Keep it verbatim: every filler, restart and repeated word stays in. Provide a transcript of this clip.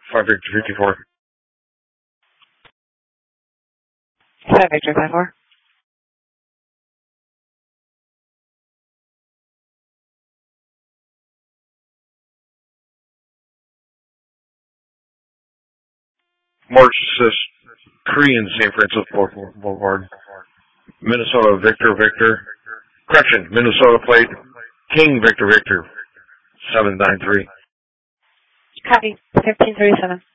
five Victor fifty-four. five Victor five four. March sixth, Korean San Francisco Boulevard. Minnesota Victor Victor. Correction, Minnesota plate King Victor Victor seven nine three. Copy. fifteen thirty-seven.